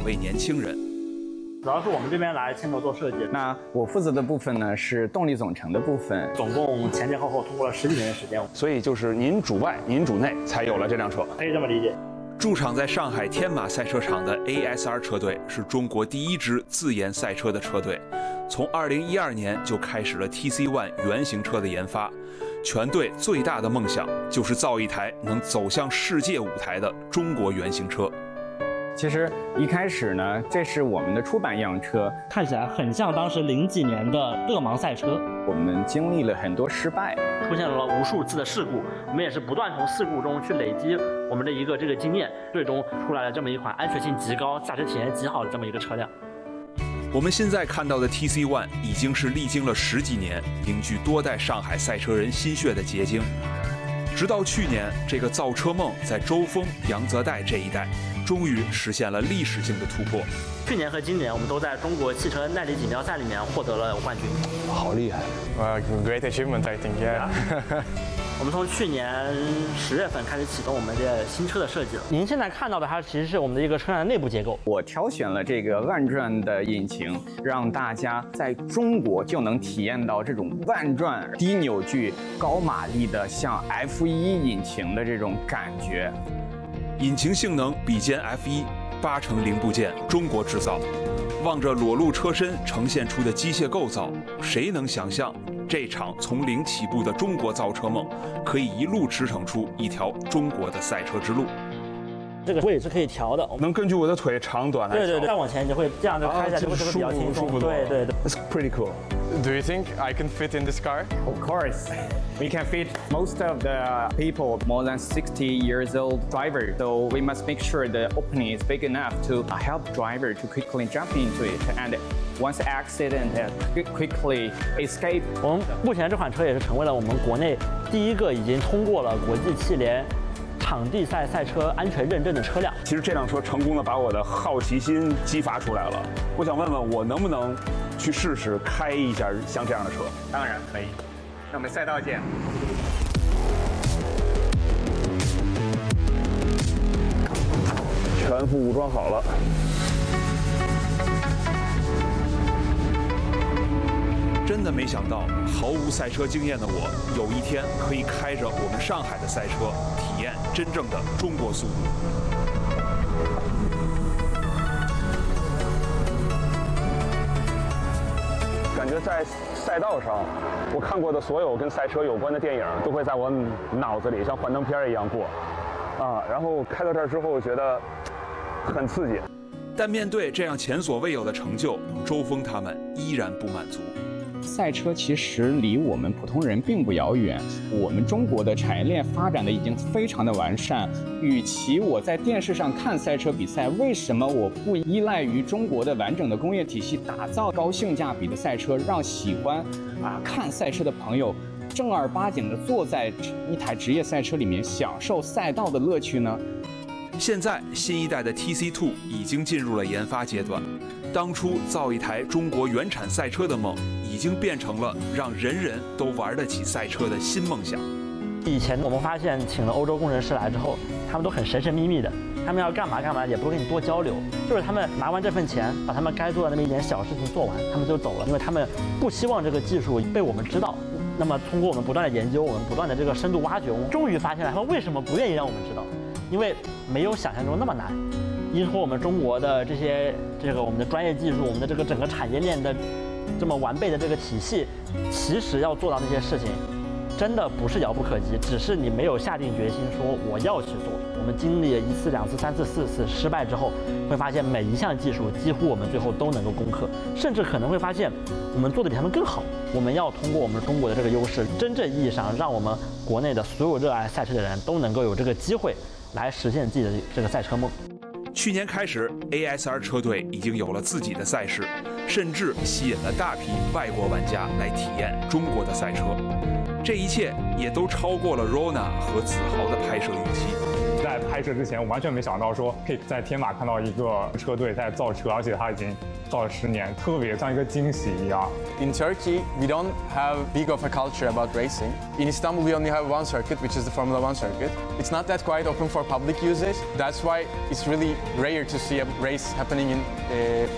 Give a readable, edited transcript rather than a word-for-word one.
位年轻人。 主要是我们这边来牵头做设计。 那我负责的部分呢是动力总成的部分， 总共前前后后通过了10几年的时间。 所以就是您主外，您主内，才有了这辆车。 可以这么理解。 驻场在上海天马赛车场的 ASR 车队是中国第一支自研赛车的车队，从2012年就开始了 TC1 原型车的研发。全队最大的梦想就是造一台能走向世界舞台的中国原型车。 其实一开始呢，这是我们的出版样车， 看起来很像当时00几年的勒芒赛车。 我们经历了很多失败， 出现了无数次的事故，我们也是不断从事故中去累积我们的一个经验，最终出来了这么一款安全性极高、驾驶体验极好的这么一个车辆。 我们现在看到的 TC1 已经是历经了10几年，凝聚多代上海赛车人心血的结晶。直到去年，这个造车梦在周峰、杨泽岱这一代终于实现了历史性的突破。 去年和今年，我们都在中国汽车耐力锦标赛里面获得了冠军。 好厉害 ！Great achievement, I think. Yeah. 我们从去年10月份开始启动我们的新车的设计了。您现在看到的，它其实是我们的一个车辆的内部结构。 我挑选了这个万转的引擎，让大家在中国就能体验到这种万转、低扭矩、高马力的像 F1 引擎的这种感觉。 引擎性能比肩 F1，8成零部件中国制造。望着裸露车身呈现出的机械构造，谁能想象这场从零起步的中国造车梦，可以一路驰骋出一条中国的赛车之路？ 这个位置可以调的， 能根据我的腿长短来调。 对，再往前就会这样就开下去会比较轻松。对。 It's pretty cool. Do you think I can fit in this car? Of course. We can fit most of the people more than 60 years old driver, so we must make sure the opening is big enough to help driver to quickly jump into it and once accident quickly escape. 我们目前这款车也是成为了我们国内第一个已经通过了国际汽联场地赛赛车安全认证的车辆。 其实这辆车成功的把我的好奇心激发出来了，我想问问我能不能去试试开一下像这样的车？ 当然可以。那我们赛道见。 全副武装好了。 真的没想到，毫无赛车经验的我，有一天可以开着我们上海的赛车，体验真正的中国速度。 感觉在赛道上，我看过的所有跟赛车有关的电影，都会在我脑子里像幻灯片一样过，然后开到这儿之后，我觉得很刺激。 但面对这样前所未有的成就，周峰他们依然不满足。 赛车其实离我们普通人并不遥远，我们中国的产业链发展的已经非常的完善。与其我在电视上看赛车比赛，为什么我不依赖于中国的完整的工业体系，打造高性价比的赛车，让喜欢看赛车的朋友正儿八经的坐在一台职业赛车里面，享受赛道的乐趣呢？ 现在新一代的 TC2 已经进入了研发阶段，当初造一台中国原产赛车的梦，已经变成了让人人都玩得起赛车的新梦想。 以前我们发现请了欧洲工程师来之后，他们都很神神秘秘的，他们要干嘛干嘛，也不跟你多交流，就是他们拿完这份钱，把他们该做的那么一点小事情做完，他们就走了，因为他们不希望这个技术被我们知道。那么通过我们不断的研究，我们不断的这个深度挖掘，我们终于发现了他们为什么不愿意让我们知道，因为没有想象中那么难。依托我们中国的我们的专业技术，我们的这个整个产业链的这么完备的这个体系，其实要做到那些事情，真的不是遥不可及，只是你没有下定决心说我要去做。我们经历了1次、2次、3次、4次失败之后，会发现每一项技术几乎我们最后都能够攻克，甚至可能会发现我们做的比他们更好。我们要通过我们中国的这个优势，真正意义上让我们国内的所有热爱赛车的人都能够有这个机会来实现自己的这个赛车梦。 去年开始 ，ASR 车队已经有了自己的赛事，甚至吸引了大批外国玩家来体验中国的赛车。这一切也都超过了 Rona 和子豪的拍摄预期。 在在拍摄之前完全没想到说可以在天马看到一个车队在造车，而且它已经造了10年，特别像一个惊喜一样。 In Turkey, we don't have big of a culture about racing. In Istanbul, we only have one circuit, which is the Formula One circuit. It's not that quite open for public usage. That's why it's really rare to see a race happening in